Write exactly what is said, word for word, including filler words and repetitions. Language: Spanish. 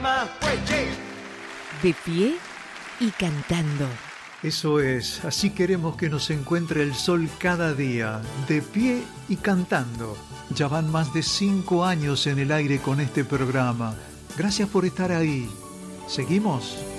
De pie y cantando. Eso es, así queremos que nos encuentre el sol cada día, de pie y cantando. Ya van más de cinco años en el aire con este programa. Gracias por estar ahí. ¿Seguimos?